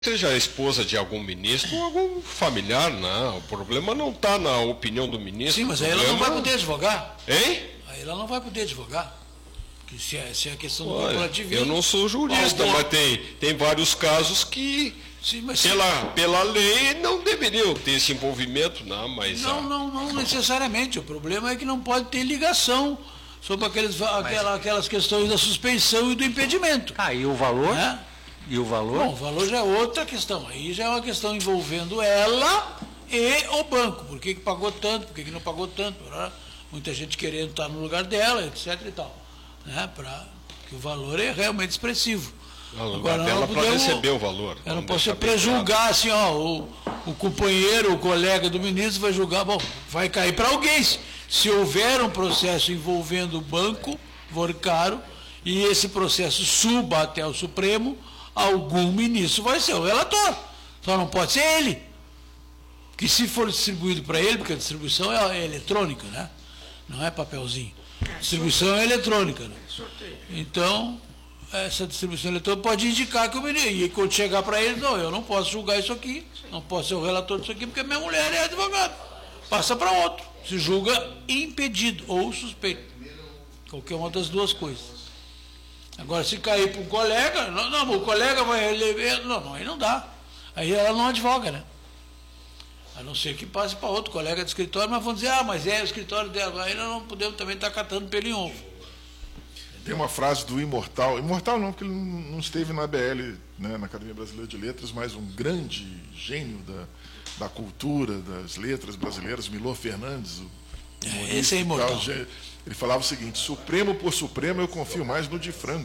seja a esposa de algum ministro ou algum familiar, não. O problema não está na opinião do ministro. Sim, mas aí ela não vai poder advogar. Hein? Aí ela não vai poder advogar. Que se é a questão do corporativismo. Eu não sou jurista, mas tem vários casos que, sim, mas pela lei, não deveriam ter esse envolvimento, não, mas... Não necessariamente. O problema é que não pode ter ligação sobre aquelas questões da suspeição e do impedimento. E o valor? E o valor? Bom, o valor já é outra questão. Aí já é uma questão envolvendo ela e o banco. Por que pagou tanto, por que não pagou tanto? Muita gente querendo estar no lugar dela, etc. e tal. Que o valor é realmente expressivo. Agora, ela para receber o valor. Eu não posso prejulgar assim, o companheiro, o colega do ministro vai julgar, bom, vai cair para alguém. Se houver um processo envolvendo o banco, Vorcaro, e esse processo suba até o Supremo, algum ministro vai ser o relator. Só não pode ser ele. Que se for distribuído para ele, porque a distribuição é eletrônica, né? Não é papelzinho. Distribuição é eletrônica. Né? Então, essa distribuição eletrônica pode indicar que o ministro, e quando chegar para ele, não, eu não posso julgar isso aqui, não posso ser o relator disso aqui, porque minha mulher é advogada. Passa para outro. Se julga impedido ou suspeito. Qualquer uma das duas coisas. Agora, se cair para um colega, não, o colega vai relever, não, aí não dá. Aí ela não advoga, né? A não ser que passe para outro colega de escritório, mas vão dizer, mas é o escritório dela, aí nós não podemos também estar catando pelo em ovo. Tem uma frase do Imortal não, porque ele não esteve na ABL, né, na Academia Brasileira de Letras, mas um grande gênio da cultura, das letras brasileiras, Milor Fernandes, esse é imortal. Ele falava o seguinte: Supremo por Supremo, eu confio mais no de frango.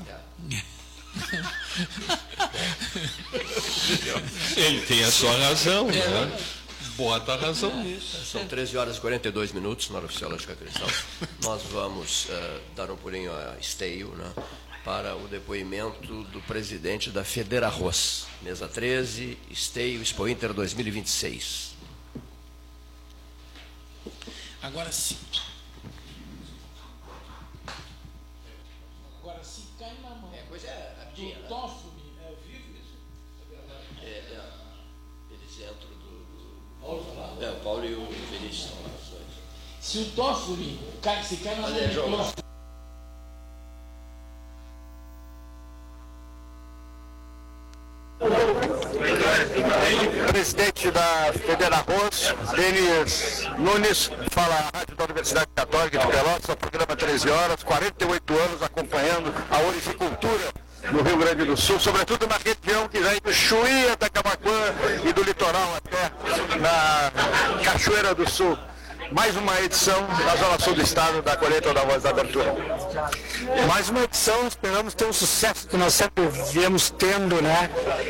Ele tem a sua razão, né? Bota a razão nisso. São 13 horas e 42 minutos na hora oficial da Constituição. Nós vamos dar um pulinho a esteio, né, para o depoimento do presidente da Federarroz. Mesa 13, esteio, Expo Inter 2026. Agora sim. Cai na mão. Coisa rapidinha. O Toffoli, é ao vivo isso? Eles entram Paulo lá. o Paulo e o Vinícius estão lá. Se o Toffoli cai na mão do Toffoli. Presidente da Federarroz, Denis Nunes, fala a rádio da Universidade Católica de Pelotas, o programa 13 horas, 48 anos acompanhando a olivicultura no Rio Grande do Sul, sobretudo na região que vai do Chuí até Camaquã e do litoral até na Cachoeira do Sul. Mais uma edição da Zona Sul do Estado da colheita da Voz da Abertura. Mais uma edição, esperamos ter um sucesso que nós sempre viemos tendo, né?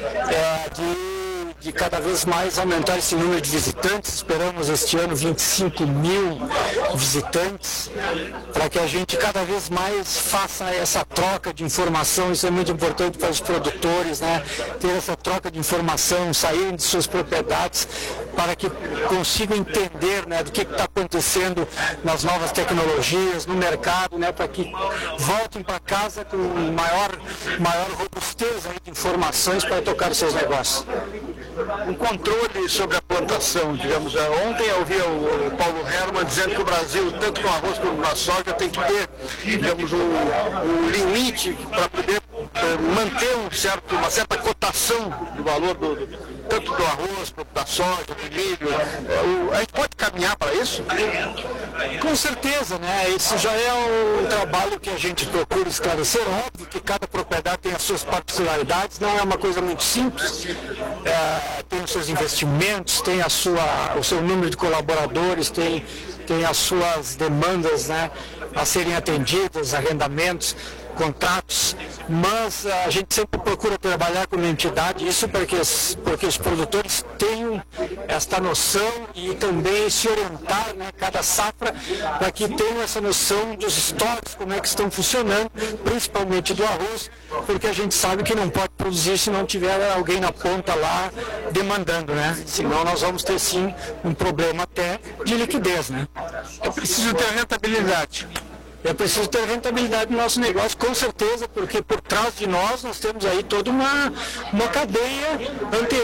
De cada vez mais aumentar esse número de visitantes. Esperamos este ano 25 mil visitantes, para que a gente cada vez mais faça essa troca de informação. Isso é muito importante para os produtores, né? Ter essa troca de informação, saírem de suas propriedades, para que consigam entender, né, do que está acontecendo nas novas tecnologias, no mercado, né, para que voltem para casa com maior robustez aí de informações para tocar os seus negócios. Um controle sobre a plantação, digamos. Ontem eu vi o Paulo Herman dizendo que o Brasil, tanto com arroz como na soja, tem que ter, digamos, um limite para poder manter uma certa cotação do valor tanto do arroz, quanto da soja, do milho. A gente pode caminhar para isso? Com certeza, né? Esse já é o trabalho que a gente procura esclarecer. Óbvio que cada propriedade tem as suas particularidades, não é uma coisa muito simples. Tem os seus investimentos, tem o seu número de colaboradores, tem as suas demandas, né, a serem atendidas, arrendamentos, contratos, mas a gente sempre procura trabalhar com uma entidade, isso porque os produtores tenham esta noção e também se orientar, né, cada safra, para que tenham essa noção dos estoques, como é que estão funcionando, principalmente do arroz, porque a gente sabe que não pode produzir se não tiver alguém na ponta lá demandando, né? Senão nós vamos ter sim um problema até de liquidez, né? É preciso ter rentabilidade. É preciso ter rentabilidade no nosso negócio, com certeza, porque por trás de nós temos aí toda uma cadeia anterior